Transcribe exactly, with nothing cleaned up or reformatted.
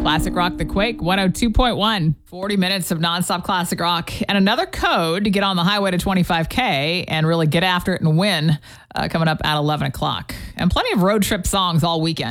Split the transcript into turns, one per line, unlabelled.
Classic Rock The Quake, one oh two point one. forty minutes of nonstop classic rock. And another code to get on the highway to twenty-five K and really get after it and win uh, coming up at eleven o'clock. And plenty of road trip songs all weekend.